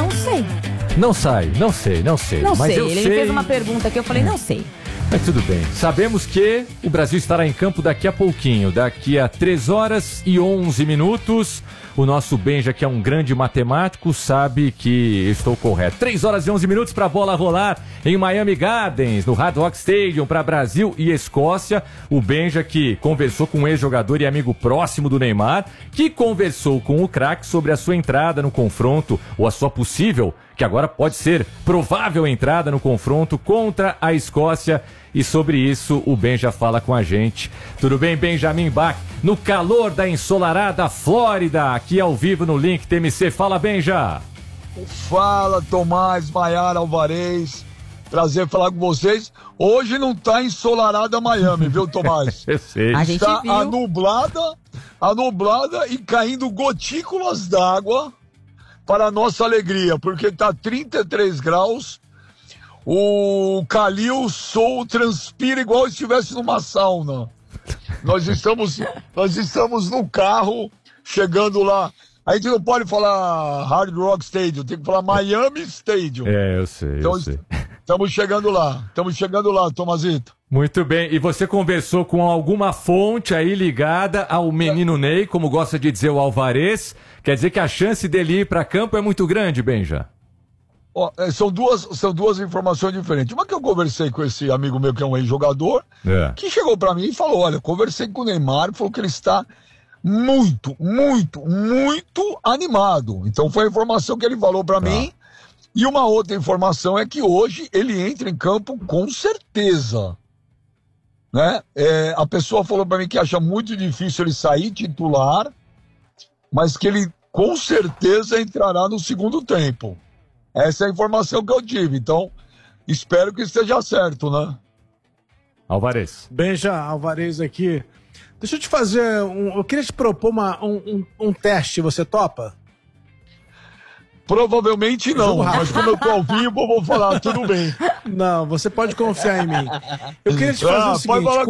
Não sei. Não sei. Não Mas sei. eu Ele sei. fez uma pergunta que eu falei, não sei. Mas tudo bem. Sabemos que o Brasil estará em campo daqui a pouquinho, daqui a 3h11. O nosso Benja, que é um grande matemático, sabe que estou correto. 3h11 para a bola rolar em Miami Gardens, no Hard Rock Stadium, para Brasil e Escócia. O Benja, que conversou com um ex-jogador e amigo próximo do Neymar, que conversou com o craque sobre a sua entrada no confronto, ou a sua possível, que agora pode ser provável entrada no confronto contra a Escócia. E sobre isso o Benja fala com a gente. Tudo bem, Benjamin Bach? No calor da ensolarada Flórida, aqui ao vivo no Link TMC. Fala, Benja! Fala, Tomás, Maiara, Alvarez. Prazer falar com vocês. Hoje não tá ensolarada Miami, viu, Tomás? Eu sei. A gente Está viu. anublada e caindo gotículas d'água para a nossa alegria, porque tá 33 graus. O Calil Sol transpira igual se estivesse numa sauna. Nós estamos no carro, chegando lá. A gente não pode falar Hard Rock Stadium, tem que falar Miami Stadium. Eu sei. Estamos chegando lá, Tomazito. Muito bem, e você conversou com alguma fonte aí ligada ao menino Ney, como gosta de dizer o Alvarez. Quer dizer que a chance dele ir para campo é muito grande, Benja? São duas informações diferentes. Uma que eu conversei com esse amigo meu que é um ex-jogador, que chegou para mim e falou, olha, conversei com o Neymar, falou que ele está muito, muito, muito animado. Então foi a informação que ele falou para mim. E uma outra informação é que hoje ele entra em campo com certeza. Né? A pessoa falou para mim que acha muito difícil ele sair titular, mas que ele com certeza entrará no segundo tempo. Essa é a informação que eu tive, então espero que esteja certo, né? Alvarez. Benja, Alvarez aqui. Deixa eu te fazer eu queria te propor um teste, você topa? Provavelmente não, mas como eu tô ao vivo, eu vou falar, tudo bem. Não, você pode confiar em mim. Eu queria te fazer o seguinte,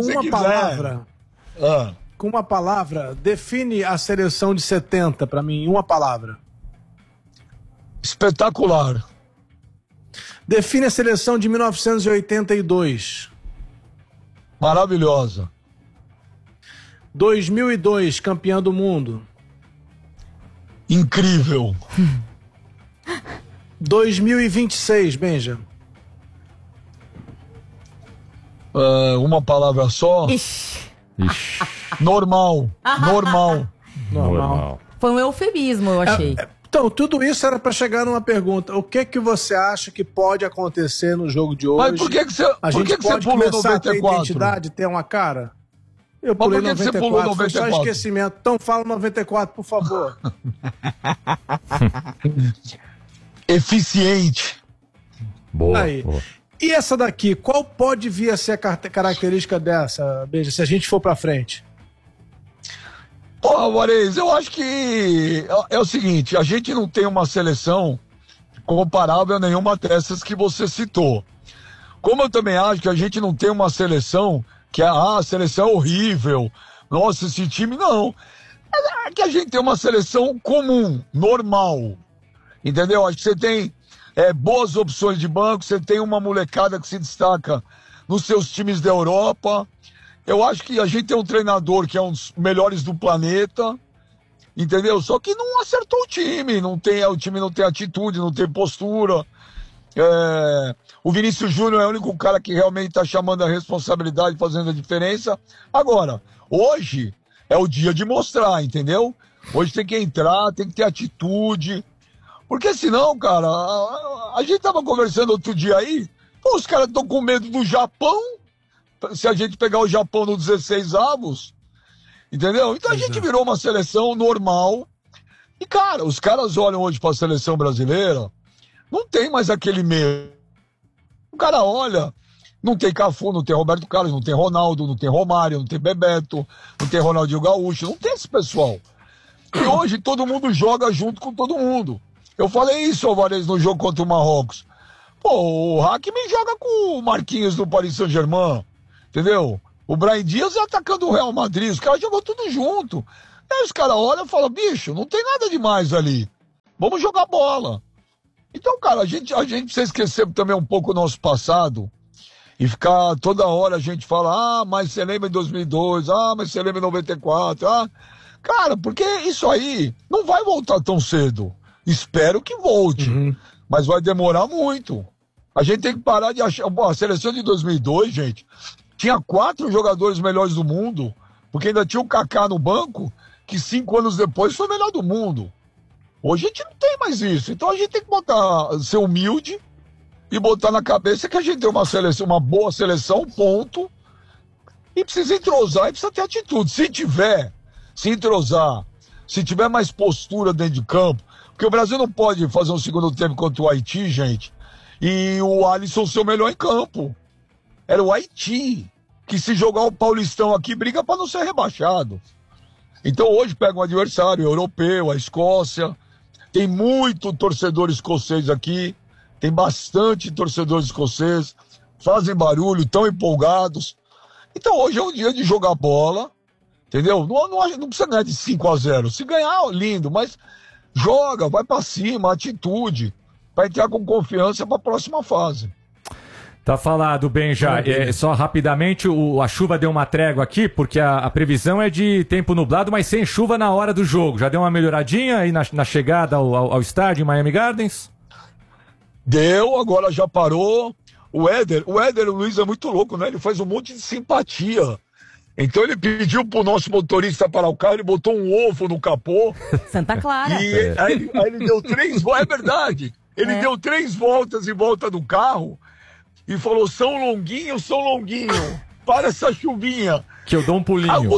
com uma palavra, define a seleção de 70 pra mim, uma palavra. Espetacular. Define a seleção de 1982. Maravilhosa. 2002, campeã do mundo. Incrível. 2026, Benja. Uma palavra só. Ixi. Normal. Foi um eufemismo, eu achei. Então, tudo isso era para chegar numa pergunta. O que você acha que pode acontecer no jogo de hoje? Mas por que você pode pulou começar 94? a ter identidade, ter uma cara? Eu pulei 94, você pulou 94? Foi só esquecimento. Então fala 94, por favor. Eficiente. Boa, Aí. boa. E essa daqui, qual pode vir a ser a característica dessa, Beija, se a gente for pra frente? Pô, Alvarez, eu acho que é o seguinte, a gente não tem uma seleção comparável a nenhuma dessas que você citou. Como eu também acho que a gente não tem uma seleção que a seleção é horrível, nossa, esse time não. É que a gente tem uma seleção comum, normal, entendeu? Acho que você tem boas opções de banco, você tem uma molecada que se destaca nos seus times da Europa. Eu acho que a gente tem um treinador que é um dos melhores do planeta, entendeu? Só que não acertou o time time não tem atitude, não tem postura. O Vinícius Júnior é o único cara que realmente está chamando a responsabilidade, fazendo a diferença. Agora, hoje é o dia de mostrar, entendeu? Hoje tem que entrar, tem que ter atitude. Porque senão, cara, a gente tava conversando outro dia aí, os caras estão com medo do Japão, se a gente pegar o Japão no 16 avos, entendeu? Então a gente virou uma seleção normal. E, cara, os caras olham hoje para a seleção brasileira, não tem mais aquele medo. O cara olha, não tem Cafu, não tem Roberto Carlos, não tem Ronaldo, não tem Romário, não tem Bebeto, não tem Ronaldinho Gaúcho, não tem esse pessoal. E hoje todo mundo joga junto com todo mundo. Eu falei isso, Alvarez, no jogo contra o Marrocos. Pô, o Hakimi joga com o Marquinhos do Paris Saint-Germain, entendeu? O Brahim Dias atacando o Real Madrid, os caras jogam tudo junto. Aí os caras olham e falam, bicho, não tem nada demais ali. Vamos jogar bola. Então, cara, a gente precisa esquecer também um pouco o nosso passado e ficar toda hora a gente fala, mas você lembra em 2002, mas você lembra em 94, Cara, porque isso aí não vai voltar tão cedo. Espero que volte, mas vai demorar muito. A gente tem que parar de achar... Bom, a seleção de 2002, gente, tinha 4 jogadores melhores do mundo, porque ainda tinha o Kaká no banco, que 5 anos depois foi o melhor do mundo. Hoje a gente não tem mais isso. Então a gente tem que ser humilde e botar na cabeça que a gente tem uma boa seleção, ponto. E precisa entrosar e precisa ter atitude. Se entrosar, se tiver mais postura dentro de campo, porque o Brasil não pode fazer um segundo tempo contra o Haiti, gente, e o Alisson ser o melhor em campo. Era o Haiti, que se jogar o Paulistão aqui, briga para não ser rebaixado. Então hoje pega um adversário europeu, a Escócia, tem muito torcedor escocês aqui, tem bastante torcedores escoceses, fazem barulho, estão empolgados. Então hoje é um dia de jogar bola, entendeu? Não precisa ganhar de 5-0. Se ganhar, lindo, mas joga, vai pra cima, atitude, pra entrar com confiança pra próxima fase. Tá falado, bem já. Só rapidamente, a chuva deu uma trégua aqui, porque a previsão é de tempo nublado, mas sem chuva na hora do jogo. Já deu uma melhoradinha aí na chegada ao estádio em Miami Gardens? Deu, agora já parou. O Luiz é muito louco, né? Ele faz um monte de simpatia. Então ele pediu pro nosso motorista parar o carro, ele botou um ovo no capô. Santa Clara. E aí ele deu 3 voltas, é verdade. Ele deu 3 voltas em volta do carro e falou, São Longuinho, para essa chuvinha. Que eu dou um pulinho. Aí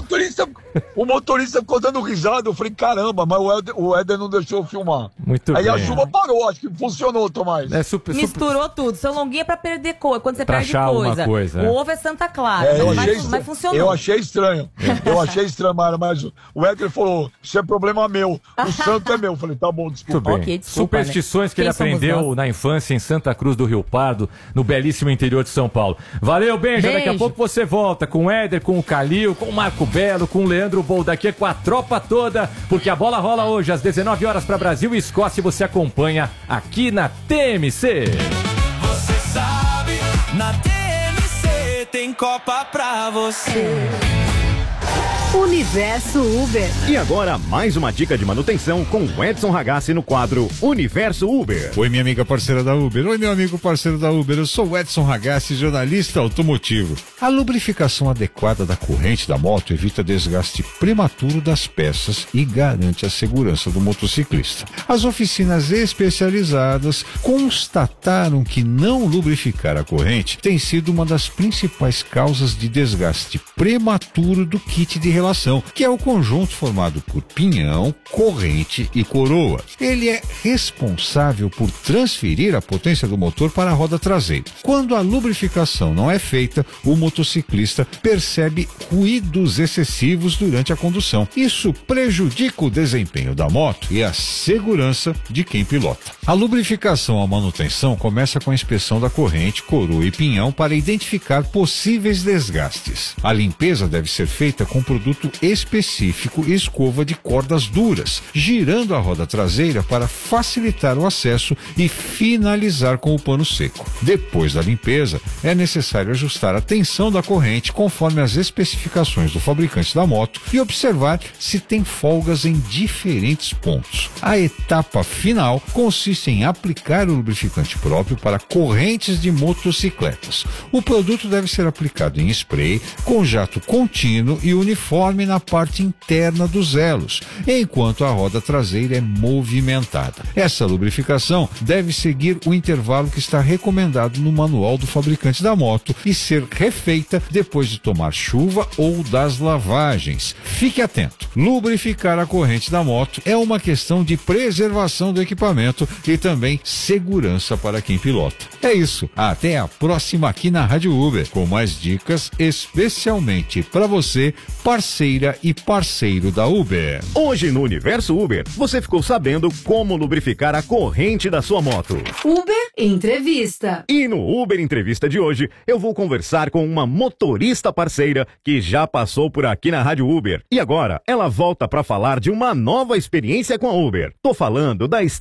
o motorista ficou dando risada, eu falei, caramba, mas o Éder não deixou eu filmar. Muito aí bem. A chuva parou, acho que funcionou, Tomás. Misturou tudo. São Longuinho é pra perder coisa, quando você pra perde coisa. O ovo é Santa Clara, mas funcionou. Eu achei estranho, mas o Éder falou, isso é problema meu, o santo é meu. Eu falei, tá bom, desculpa. Okay, desculpa, superstições, né? Que ele aprendeu na infância em Santa Cruz do Rio Pardo, no belíssimo interior de São Paulo. Valeu, Benja, daqui a pouco você volta com o Éder, com o Calil, com o Marco Belo, com o Leandro Boldaquê, com a tropa toda, porque a bola rola hoje às 19 horas para Brasil e Escócia e você acompanha aqui na TMC. Você sabe, na TMC tem Copa pra você. Universo Uber. E agora, mais uma dica de manutenção com o Edson Ragazzi no quadro Universo Uber. Oi, minha amiga parceira da Uber. Oi, meu amigo parceiro da Uber. Eu sou o Edson Ragazzi, jornalista automotivo. A lubrificação adequada da corrente da moto evita desgaste prematuro das peças e garante a segurança do motociclista. As oficinas especializadas constataram que não lubrificar a corrente tem sido uma das principais causas de desgaste prematuro do kit de relação, que é o conjunto formado por pinhão, corrente e coroa. Ele é responsável por transferir a potência do motor para a roda traseira. Quando a lubrificação não é feita, o motociclista percebe ruídos excessivos durante a condução. Isso prejudica o desempenho da moto e a segurança de quem pilota. A lubrificação à manutenção começa com a inspeção da corrente, coroa e pinhão para identificar possíveis desgastes. A limpeza deve ser feita com produto específico e escova de cordas duras, girando a roda traseira para facilitar o acesso e finalizar com o pano seco. Depois da limpeza, é necessário ajustar a tensão da corrente conforme as especificações do fabricante da moto e observar se tem folgas em diferentes pontos. A etapa final consiste em aplicar o lubrificante próprio para correntes de motocicletas. O produto deve ser aplicado em spray, com jato contínuo e uniforme na parte interna dos elos, enquanto a roda traseira é movimentada. Essa lubrificação deve seguir o intervalo que está recomendado no manual do fabricante da moto e ser refeita depois de tomar chuva ou das lavagens. Fique atento. Lubrificar a corrente da moto é uma questão de preservação do equipamento e também segurança para quem pilota. É isso. Até a próxima aqui na Rádio Uber, com mais dicas especialmente para você, parceira e parceiro da Uber. Hoje no Universo Uber, você ficou sabendo como lubrificar a corrente da sua moto. Uber Entrevista. E no Uber Entrevista de hoje, eu vou conversar com uma motorista parceira que já passou por aqui na Rádio Uber. E agora, ela volta para falar de uma nova experiência com a Uber. Tô falando da